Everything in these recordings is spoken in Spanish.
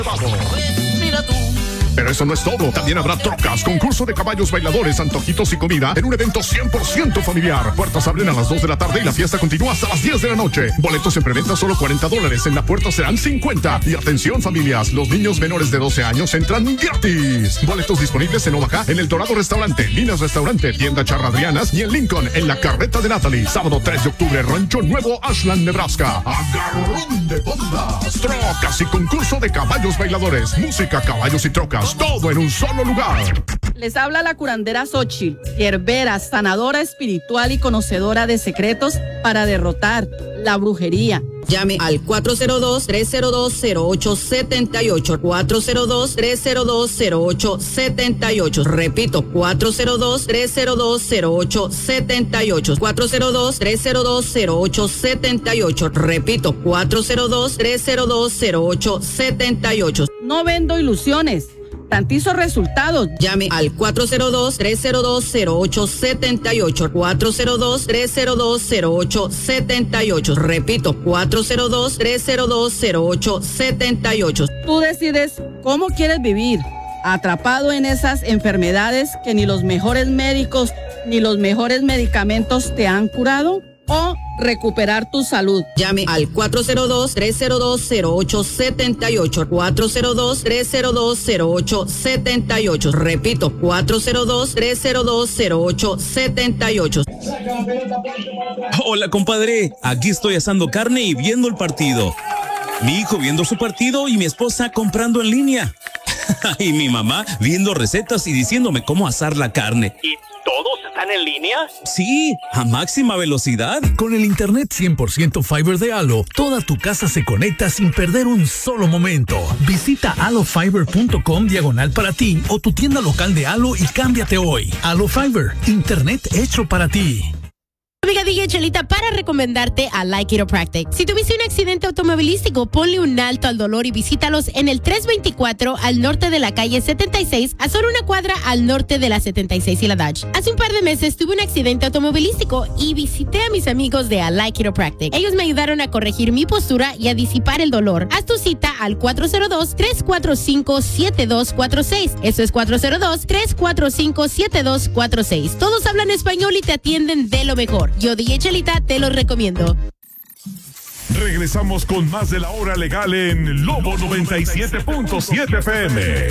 Mira tú. Pero eso no es todo. También habrá trocas, concurso de caballos bailadores, antojitos y comida en un evento 100% familiar. Puertas abren a las 2 de la tarde y la fiesta continúa hasta las 10 de la noche. Boletos en preventa solo $40. En la puerta serán 50. Y atención, familias, los niños menores de 12 años entran gratis. Boletos disponibles en Omaha, en El Dorado Restaurante, Linas Restaurante, Tienda Charra Adrianas y en Lincoln, en la Carreta de Natalie. Sábado 3 de octubre, Rancho Nuevo, Ashland, Nebraska. Agarrón de Ponda. Trocas y concurso de caballos bailadores. Música, caballos y trocas. Todo en un solo lugar. Les habla la curandera Xochitl, hierbera, sanadora espiritual y conocedora de secretos para derrotar la brujería. Llame al 402-302-0878. 402-302-0878. Repito, 402-302-0878. 402-302-0878. Repito, 402-302-0878. No vendo ilusiones. Garantizo resultados. Llame al 402-302-0878. 402-302-0878. Repito, 402-302-0878. Tú decides cómo quieres vivir, atrapado en esas enfermedades que ni los mejores médicos ni los mejores medicamentos te han curado, o recuperar tu salud. Llame al 402-302-0878. 402-302-0878. Repito, 402-302-0878. Hola, compadre. Aquí estoy asando carne y viendo el partido. Mi hijo viendo su partido y mi esposa comprando en línea. Y mi mamá viendo recetas y diciéndome cómo asar la carne. ¿Y todos están en línea? Sí, a máxima velocidad. Con el internet 100% Fiber de Alo, toda tu casa se conecta sin perder un solo momento. Visita alofiber.com/, para ti, o tu tienda local de Alo y cámbiate hoy. Alo Fiber, internet hecho para ti. Amiga DJ Chelita, para recomendarte a Like Chiropractic. Si tuviste un accidente automovilístico, ponle un alto al dolor y visítalos en el 324 al norte de la calle 76, a solo una cuadra al norte de la 76 y la Dodge. Hace un par de meses tuve un accidente automovilístico y visité a mis amigos de Like Chiropractic. Ellos me ayudaron a corregir mi postura y a disipar el dolor. Haz tu cita al 402-345-7246. Eso es 402-345-7246. Todos hablan español y te atienden de lo mejor. Yo, DJ Chelita, te lo recomiendo. Regresamos con más de La Hora Legal en Lobo 97.7 FM.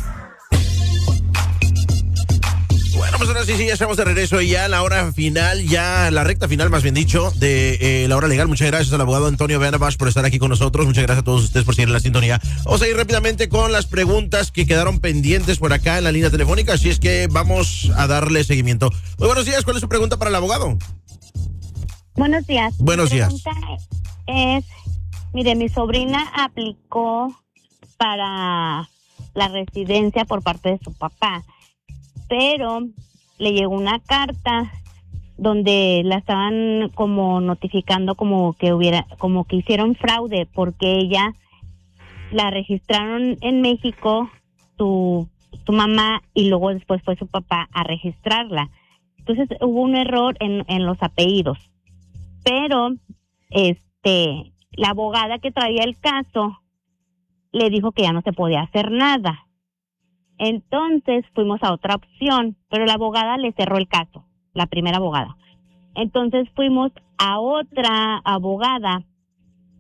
Bueno, pues ahora sí, ya estamos de regreso y ya la hora final, ya la recta final, más bien dicho, de La Hora Legal. Muchas gracias al abogado Antonio Benabash por estar aquí con nosotros. Muchas gracias a todos ustedes por seguir la sintonía. Vamos a ir rápidamente con las preguntas que quedaron pendientes por acá en la línea telefónica, así es que vamos a darle seguimiento. Muy buenos días, ¿cuál es su pregunta para el abogado? Buenos días. Buenos días. Mi pregunta es, mire, mi sobrina aplicó para la residencia por parte de su papá, pero le llegó una carta donde la estaban como notificando como que hicieron fraude, porque ella la registraron en México, su mamá, y luego después fue su papá a registrarla. Entonces hubo un error en los apellidos. Pero la abogada que traía el caso le dijo que ya no se podía hacer nada. Entonces fuimos a otra opción, pero la abogada le cerró el caso, la primera abogada. Entonces fuimos a otra abogada